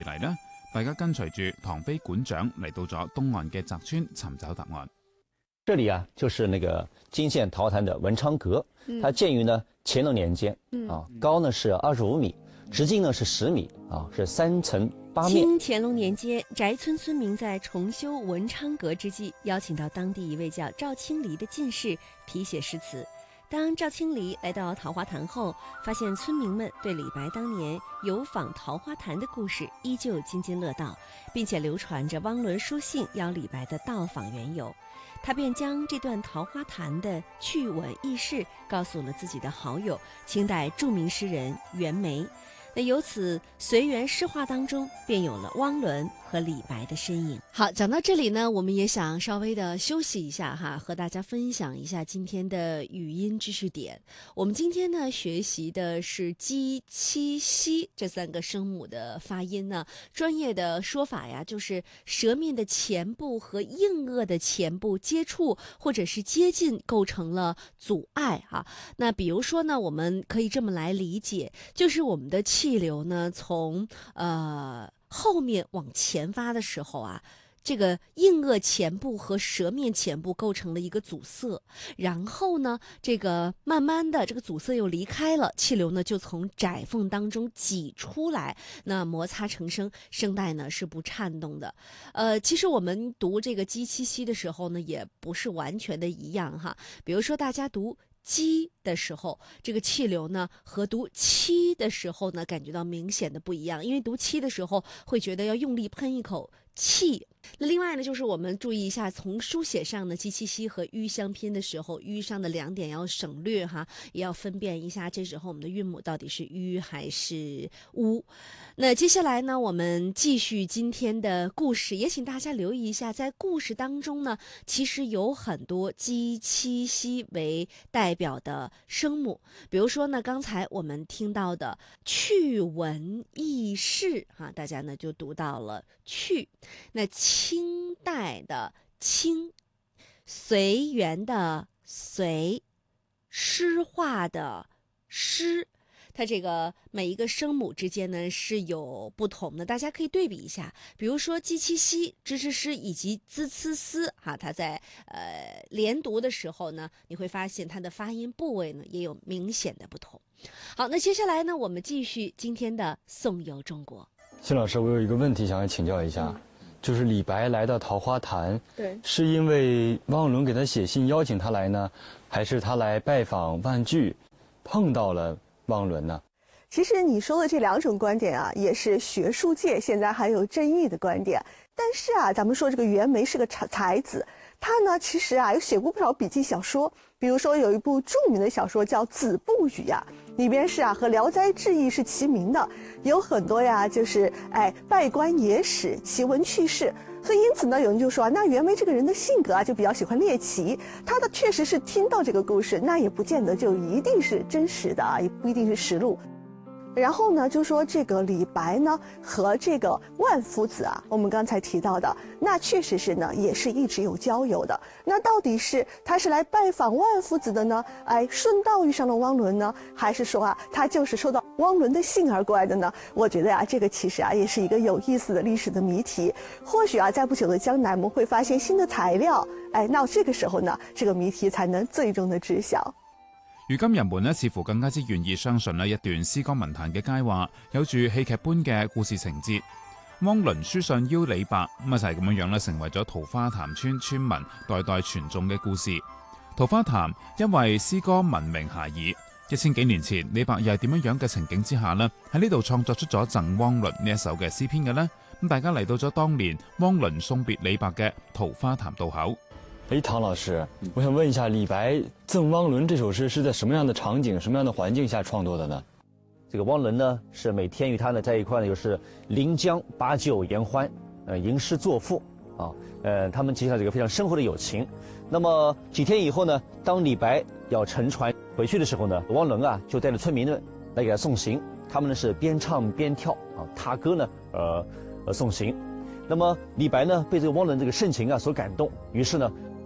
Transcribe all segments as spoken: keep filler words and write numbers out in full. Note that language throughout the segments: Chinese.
嚟呢，大家跟隨住唐飛館長嚟到咗東岸嘅澤村尋找答案。 这里啊，就是那个金县桃花潭的文昌阁，它建于呢乾隆年间，啊，高呢是二十五米，直径呢是十米，啊，是三层八面。 清乾隆年间，翟村村民在重修文昌阁之际，邀请到当地一位叫赵清黎的进士题写诗词。当赵清黎来到桃花潭后，发现村民们对李白当年游访桃花潭的故事依旧津津乐道，并且流传着汪伦书信邀李白的到访缘由。他便将这段桃花潭的趣闻轶事告诉了自己的好友，清代著名诗人袁枚。那由此随园诗画当中便有了汪伦和李白的身影。 好，讲到这里呢，我们也想稍微的休息一下哈，和大家分享一下今天的语音知识点。我们今天呢学习的是鸡、七、西这三个声母的发音呢，专业的说法呀，就是舌面的前部和硬腭的前部接触或者是接近，构成了阻碍啊。那比如说呢，我们可以这么来理解，就是我们的气流呢，从呃后面往前发的时候啊，这个硬腭前部和舌面前部构成了一个阻塞，然后呢，这个慢慢的这个阻塞又离开了，气流呢就从窄缝当中挤出来，那摩擦成声，声带呢是不颤动的。呃，其实我们读这个鸡七西的时候呢，也不是完全的一样哈。比如说大家读鸡的时候，这个气流呢和读七的时候呢感觉到明显的不一样，因为读七的时候会觉得要用力喷一口气。那另外呢，就是我们注意一下，从书写上呢，鸡七西和吁相拼的时候，吁上的两点要省略哈，也要分辨一下这时候我们的韵母到底是吁还是乌。那接下来呢，我们继续今天的故事，也请大家留意一下，在故事当中呢，其实有很多鸡七西为代表的声母，比如说呢，刚才我们听到的趣闻轶事哈，大家呢就读到了趣。那清代的清，随园的随，诗画的诗，它这个每一个声母之间呢是有不同的，大家可以对比一下。比如说鸡七西、支支诗以及滋呲丝哈，它在呃连读的时候呢，你会发现它的发音部位呢也有明显的不同。好，那接下来呢，我们继续今天的颂游中国。 辛老师，我有一个问题想要请教一下。嗯，就是李白来到桃花潭，对，是因为汪伦给他写信邀请他来呢，还是他来拜访万句，碰到了汪伦呢？ 其实你说的这两种观点啊，也是学术界现在还有争议的观点。但是啊，咱们说这个袁枚是个才才子，他呢其实啊有写过不少笔记小说，比如说有一部著名的小说叫《子不语》啊，里边是啊和《聊斋志异》是齐名的，有很多呀就是哎拜官野史、奇闻趣事。所以因此呢，有人就说啊，那袁枚这个人的性格啊就比较喜欢猎奇，他的确实是听到这个故事，那也不见得就一定是真实的啊，也不一定是实录。然后呢，就说这个李白呢和这个万夫子啊，我们刚才提到的，那确实是呢，也是一直有交友的。那到底是他是来拜访万夫子的呢？哎，顺道遇上了汪伦呢，还是说啊，他就是收到汪伦的信而过来的呢？我觉得呀、啊，这个其实啊，也是一个有意思的历史的谜题。或许啊，在不久的将来，我们會發現新的材料，哎，那這個時候呢，這個謎題才能最終的知曉。 如今人們呢，似乎更加之願意相信呢一段詩歌文壇嘅佳話，有住戲劇般嘅故事情節。汪倫書信邀李白，咁就係咁樣樣咧，成為咗桃花潭村村民代代傳頌嘅故事。桃花潭因為詩歌聞名遐邇，一千幾年前李白又係點樣樣嘅情景之下呢？喺呢度創作出咗贈汪倫呢一首嘅詩篇嘅呢？咁大家嚟到咗當年汪倫送別李白嘅桃花潭渡口。 哎，唐老師，我想問一下，李白贈汪倫這首詩是在什麼樣的場景、什麼樣的環境下創作的呢？ 这个汪倫呢，是每天與他呢在一塊呢，就是臨江把酒言歡，呃，吟詩作賦啊，呃，他們結下這個非常深厚的友情。那麼幾天以後呢，當李白要乘船回去的時候呢，汪倫啊就帶着村民們來給他送行，他們呢是邊唱邊跳啊，踏歌呢，呃，呃送行。那麼李白呢被這個汪倫這個盛情啊所感動，於是呢，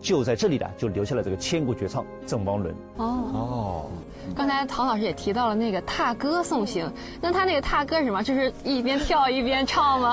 就在这里呢，就留下了这个千古绝唱《赠汪伦》。 哦哦， 刚才陶老师也提到了那个踏歌送行，那他那个踏歌是什么？就是一边跳一边唱吗？